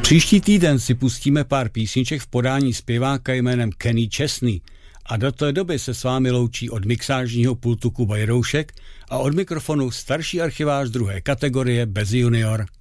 Příští týden si pustíme pár písniček v podání zpěváka jménem Kenny Chesney a do té doby se s vámi loučí od mixážního pultu Kuba Jiroušek a od mikrofonu starší archivář druhé kategorie Bez junior.